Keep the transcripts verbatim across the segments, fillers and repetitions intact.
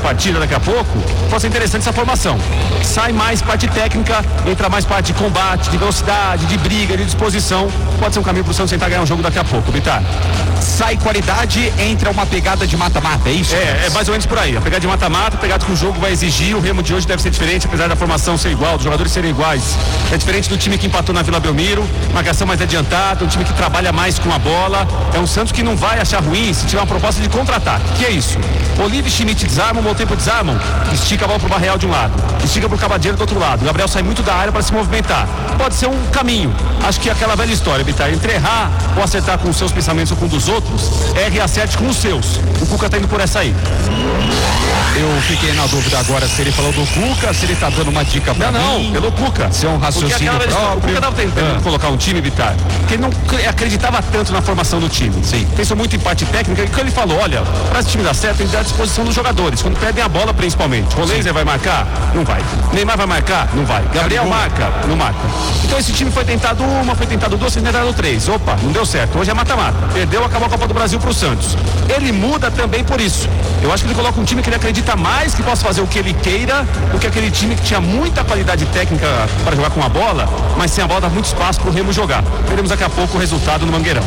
partida daqui a pouco, pode ser interessante essa formação. Sai mais parte técnica, entra mais parte de combate, de velocidade, de briga, de disposição. Pode ser um caminho pro Santos tentar ganhar um jogo daqui a pouco, Bitar. Sai qualidade, entra uma pegada de mata-mata, é isso? É, é mais ou menos por aí. A pegada de mata-mata, a pegada que o jogo vai exigir. O Remo de hoje deve ser diferente, apesar da formação ser igual, dos jogadores serem iguais. É diferente do time que empatou na Vila Belmiro, marcação mais adiantada, um time que trabalha mais com a bola. É um Santos que não vai achar ruim se tiver uma proposta de contra-ataque. Que é isso? Olive e Schmidt desarmam, o tempo desarmam, estica a bola pro Barreal de um lado, estica pro Cabadeiro do outro lado. O Gabriel sai muito da área para se movimentar. Pode ser um caminho. Acho que é aquela velha história, Bitar, entre errar ou acertar com os seus pensamentos ou com um dos outros, erre e acerte com os seus. O Cuca tá indo por essa aí. Eu fiquei na dúvida agora se ele falou do Cuca, se ele tá dando uma dica pra não, mim. Não, pelo Cuca. Se é um raciocínio próprio. O Cuca tava tentando ah. colocar um time, Bitar, que ele não acreditava tanto na formação do time. Sim. Pensou muito em parte técnica, e quando ele falou, olha, para esse time dar certo, tem que dar à disposição dos jogadores, quando perdem a bola principalmente. Roleiser vai marcar? Não vai. Neymar vai marcar? Não vai. Gabriel marca? Não marca. Então esse time foi tentado uma, foi tentado duas, foi tentado três. Opa, não deu certo. Hoje é mata-mata. Perdeu, acabou a Copa do Brasil pro Santos. Ele muda também por isso. Eu acho que ele coloca um time que ele acredita mais que possa fazer o que ele queira do que aquele time que tinha muita qualidade técnica para jogar com a bola, mas sem a bola dá muito espaço pro Remo jogar. Veremos daqui a pouco o resultado no Mangueirão.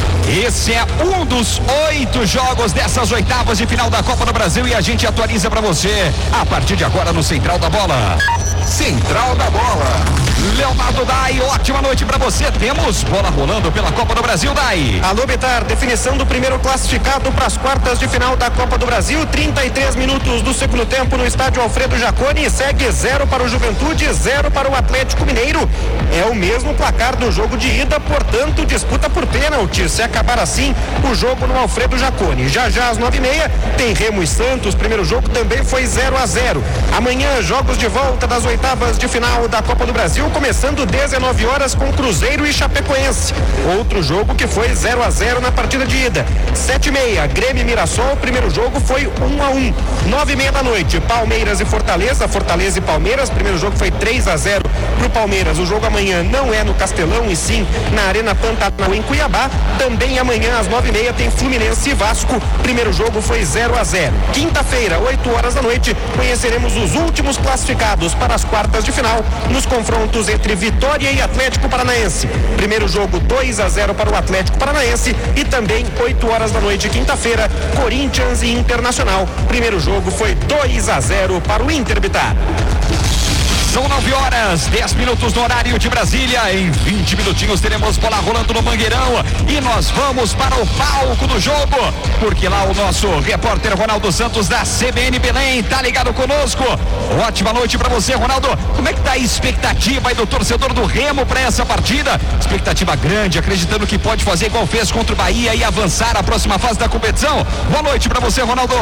Esse é um dos oito jogos dessas oitavas de final da Copa do Brasil e a gente atualiza pra você a partir de agora no Central da Bola. Central da Bola. Leonardo Dai, ótima noite pra você. Temos bola rolando pela Copa do Brasil, Dai. Alô, Bitar, definição do primeiro classificado para as quartas de final da Copa do Brasil. trinta e três minutos do segundo tempo no estádio Alfredo Jaconi. Segue zero para o Juventude, zero para o Atlético Mineiro. É o mesmo placar do jogo de ida, portanto, disputa por pênalti. Se acabar assim, o jogo no Alfredo Jaconi. Já já às nove e meia tem Remo e Santos. Primeiro jogo também foi zero a zero. Amanhã, jogos de volta das oitavas de final da Copa do Brasil, começando dezenove horas com Cruzeiro e Chapecoense. Outro jogo que foi zero a zero na partida de ida. Sete e meia, Grêmio e Mirassol. Primeiro jogo foi um a um. Nove e meia da noite, Palmeiras e Fortaleza. Fortaleza e Palmeiras. Primeiro jogo foi três a zero pro Palmeiras. O jogo amanhã não é no Castelão e sim na Arena Pantanal em Cuiabá. Também amanhã às nove e meia tem Fluminense e Vasco. Primeiro jogo foi zero a zero. Quinta-feira, oito horas da noite, conheceremos os últimos classificados para as quartas de final nos confrontos entre Vitória e Atlético Paranaense. Primeiro jogo dois a zero para o Atlético Paranaense e também oito horas da noite, quinta-feira, Corinthians e Internacional. Primeiro jogo foi dois a zero para o Inter, Bitar. São nove horas, dez minutos no horário de Brasília. Em vinte minutinhos teremos bola rolando no Mangueirão e nós vamos para o palco do jogo, porque lá o nosso repórter Ronaldo Santos da C B N Belém tá ligado conosco. Ótima noite para você, Ronaldo. Como é que tá a expectativa aí do torcedor do Remo para essa partida? Expectativa grande, acreditando que pode fazer igual fez contra o Bahia e avançar à próxima fase da competição. Boa noite para você, Ronaldo.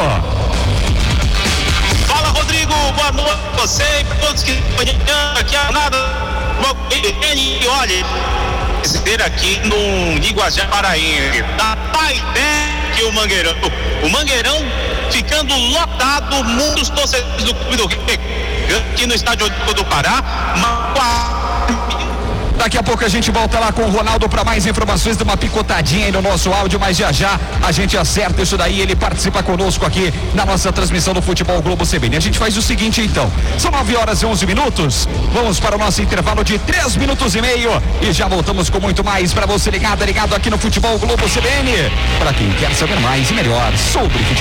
Fala, Rodrigo, boa noite pra você e pra todos que estão aqui a nada. E olha, receber aqui no Iguajá Paraense, da Paité que o Mangueirão. O Mangueirão ficando lotado, muitos torcedores do Clube do Rio, aqui no estádio Olímpico do Pará. Daqui a pouco a gente volta lá com o Ronaldo para mais informações, de uma picotadinha aí no nosso áudio, mas já já a gente acerta isso daí, ele participa conosco aqui na nossa transmissão do Futebol Globo C B N. A gente faz o seguinte então, são nove horas e onze minutos, vamos para o nosso intervalo de três minutos e meio e já voltamos com muito mais para você ligado, ligado aqui no Futebol Globo C B N, para quem quer saber mais e melhor sobre futebol.